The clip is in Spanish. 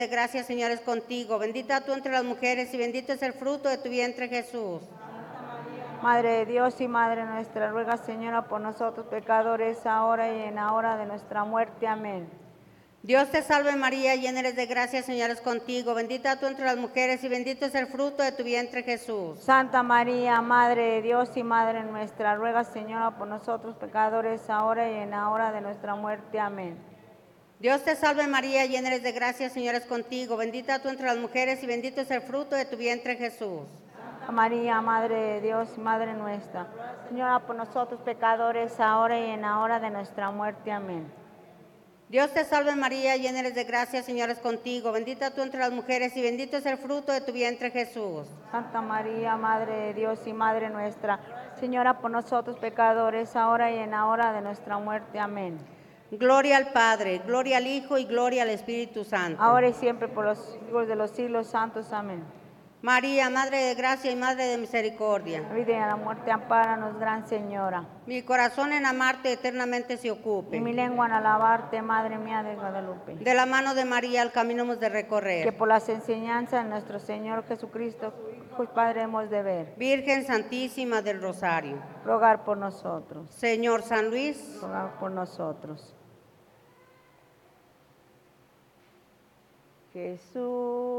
Gracias, Señor, es contigo. Bendita tú entre las mujeres y bendito es el fruto de tu vientre, Jesús. Madre de Dios y Madre nuestra, ruega, Señora, por nosotros pecadores, ahora y en la hora de nuestra muerte. Amén. Dios te salve María, llena eres de gracia, Señor es contigo. Bendita tú entre las mujeres y bendito es el fruto de tu vientre, Jesús. Santa María, Madre de Dios y Madre nuestra, ruega, Señora, por nosotros pecadores, ahora y en la hora de nuestra muerte. Amén. Dios te salve María, llena eres de gracia, Señor es contigo. Bendita tú entre las mujeres y bendito es el fruto de tu vientre, Jesús. Santa María, Madre de Dios y Madre nuestra, Señora, por nosotros pecadores, ahora y en la hora de nuestra muerte. Amén. Dios te salve María, llena eres de gracia, Señor es contigo. Bendita tú entre las mujeres y bendito es el fruto de tu vientre, Jesús. Santa María, Madre de Dios y Madre nuestra, Señora, por nosotros pecadores, ahora y en la hora de nuestra muerte. Amén. Gloria al Padre, gloria al Hijo y gloria al Espíritu Santo. Ahora y siempre por los siglos de los siglos santos. Amén. María, Madre de gracia y Madre de misericordia. La vida y la muerte, ampáranos, Gran Señora. Mi corazón en amarte eternamente se ocupe. Y mi lengua en alabarte, Madre mía de Guadalupe. De la mano de María el camino hemos de recorrer. Que por las enseñanzas de nuestro Señor Jesucristo, pues Padre, hemos de ver. Virgen Santísima del Rosario. Rogar por nosotros. Señor San Luis. Rogar por nosotros. Jesús.